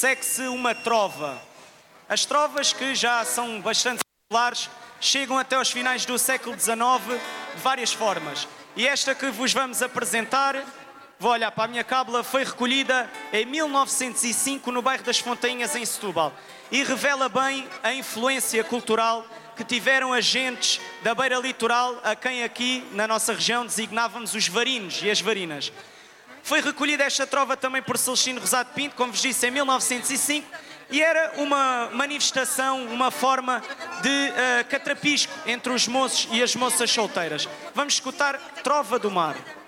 segue-se uma trova. As trovas, que já são bastante populares, chegam até aos finais do século XIX de várias formas. E esta que vos vamos apresentar, vou olhar para a minha cábula, foi recolhida em 1905 no bairro das Fontainhas, em Setúbal, e revela bem a influência cultural que tiveram agentes da beira litoral, a quem aqui na nossa região designávamos os varinos e as varinas. Foi recolhida esta trova também por Celestino Rosado Pinto, como vos disse, em 1905, e era uma manifestação, uma forma de catrapisco entre os moços e as moças solteiras. Vamos escutar Trova do Mar.